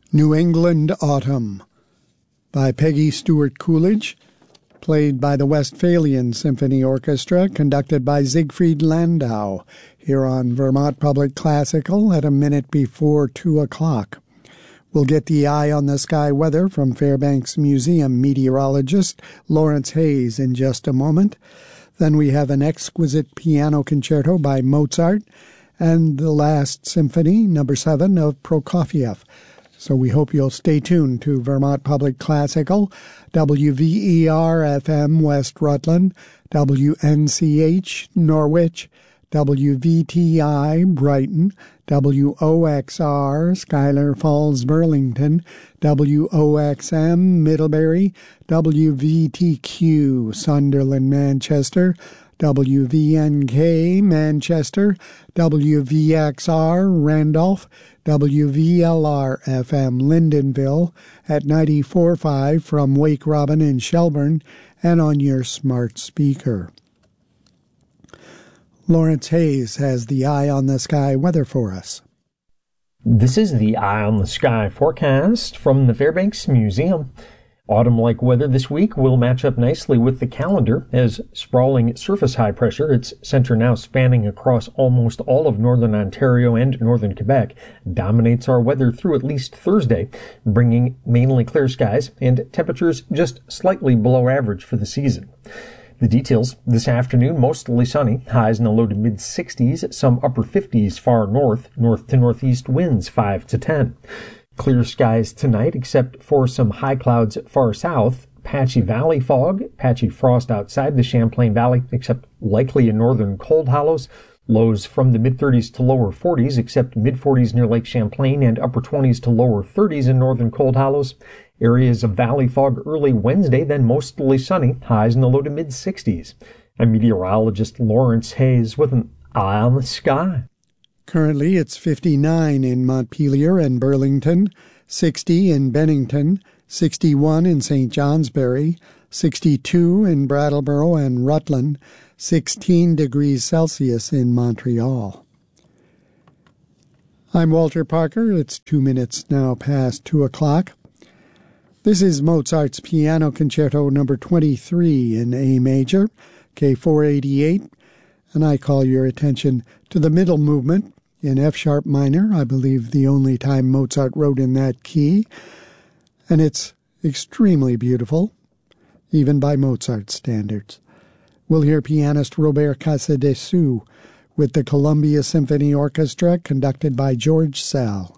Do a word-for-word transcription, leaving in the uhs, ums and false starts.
New England Autumn by Peggy Stewart Coolidge, played by the Westphalian Symphony Orchestra, conducted by Siegfried Landau, here on Vermont Public Classical at a minute before two o'clock. We'll get the eye on the sky weather from Fairbanks Museum meteorologist Lawrence Hayes in just a moment. Then we have an exquisite piano concerto by Mozart and the Last Symphony, number seven, of Prokofiev. So we hope you'll stay tuned to Vermont Public Classical, W V E R F M West Rutland, W N C H Norwich, W V T I Brighton, W O X R Schuyler Falls Burlington, W O X M Middlebury, W V T Q Sunderland Manchester, W V N K Manchester, W V X R Randolph, W V L R F M Lyndonville at ninety-four point five from Wake Robin in Shelburne and on your smart speaker. Lawrence Hayes has the Eye on the Sky weather for us. This is the Eye on the Sky forecast from the Fairbanks Museum. Autumn-like weather this week will match up nicely with the calendar as sprawling surface high pressure, its center now spanning across almost all of northern Ontario and northern Quebec, dominates our weather through at least Thursday, bringing mainly clear skies and temperatures just slightly below average for the season. The details: this afternoon, mostly sunny, highs in the low to mid sixties, some upper fifties far north, north to northeast winds five to ten. Clear skies tonight, except for some high clouds far south, patchy valley fog, patchy frost outside the Champlain Valley, except likely in northern cold hollows, lows from the mid thirties to lower forties, except mid forties near Lake Champlain and upper twenties to lower thirties in northern cold hollows. Areas of valley fog early Wednesday, then mostly sunny, highs in the low to mid sixties. I'm meteorologist Lawrence Hayes with an Eye on the Sky. Currently, it's fifty-nine in Montpelier and Burlington, sixty in Bennington, sixty-one in Saint Johnsbury, sixty-two in Brattleboro and Rutland, sixteen degrees Celsius in Montreal. I'm Walter Parker. It's two minutes now past two o'clock. This is Mozart's Piano Concerto number twenty-three in A major, K four eighty-eight, and I call your attention to the middle movement in F-sharp minor, I believe the only time Mozart wrote in that key, and it's extremely beautiful, even by Mozart standards. We'll hear pianist Robert Casadessus with the Columbia Symphony Orchestra, conducted by George Szell.